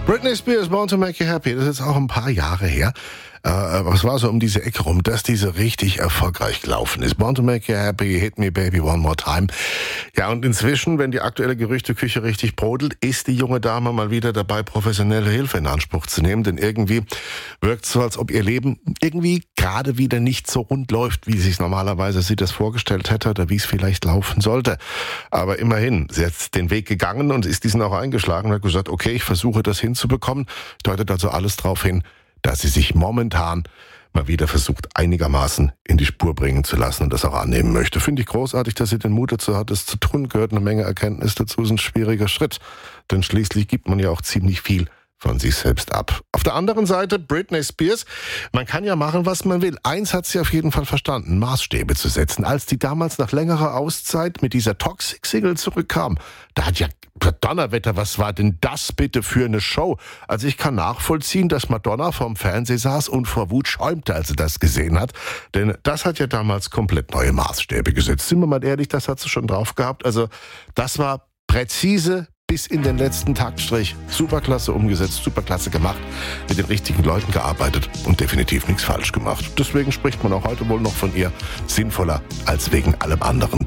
Britney Spears, Born to Make You Happy, das ist jetzt auch ein paar Jahre her. Aber es war so um diese Ecke rum, dass diese richtig erfolgreich gelaufen ist. Born to Make You Happy, Hit Me Baby One More Time. Ja, und inzwischen, wenn die aktuelle Gerüchteküche richtig brodelt, ist die junge Dame mal wieder dabei, professionelle Hilfe in Anspruch zu nehmen. Denn irgendwie wirkt es so, als ob ihr Leben irgendwie gerade wieder nicht so rund läuft, wie sich normalerweise sie das vorgestellt hätte oder wie es vielleicht laufen sollte. Aber immerhin, sie hat den Weg gegangen und ist diesen auch eingeschlagen und hat gesagt, okay, ich versuche das hinzubekommen. Deutet also alles darauf hin, dass sie sich momentan mal wieder versucht, einigermaßen in die Spur bringen zu lassen und das auch annehmen möchte. Finde ich großartig, dass sie den Mut dazu hat, das zu tun. Gehört eine Menge Erkenntnis dazu, ist ein schwieriger Schritt. Denn schließlich gibt man ja auch ziemlich viel von sich selbst ab. Auf der anderen Seite Britney Spears. Man kann ja machen, was man will. Eins hat sie auf jeden Fall verstanden, Maßstäbe zu setzen. Als die damals nach längerer Auszeit mit dieser Toxic-Single zurückkam, da hat ja Donnerwetter, was war denn das bitte für eine Show? Also ich kann nachvollziehen, dass Madonna vorm Fernseher saß und vor Wut schäumte, als sie das gesehen hat. Denn das hat ja damals komplett neue Maßstäbe gesetzt. Sind wir mal ehrlich, das hat sie schon drauf gehabt. Also das war präzise bis in den letzten Taktstrich. Superklasse umgesetzt, superklasse gemacht, mit den richtigen Leuten gearbeitet und definitiv nichts falsch gemacht. Deswegen spricht man auch heute wohl noch von ihr sinnvoller als wegen allem anderen.